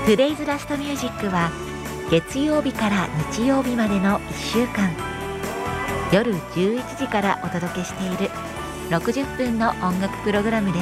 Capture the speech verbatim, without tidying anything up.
Today's Last Music は月曜日から日曜日までのいっしゅうかん、夜じゅういちじからお届けしているろくじゅっぷんの音楽プログラムです。